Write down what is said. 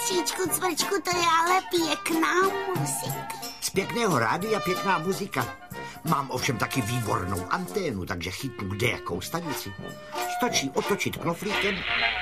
Petříčku, cvrčku, to je ale pěkná muzika. Z pěkného rádia pěkná muzika. Mám ovšem taky výbornou anténu, takže chytnu kdejakou stanici. Stačí otočit knoflíkem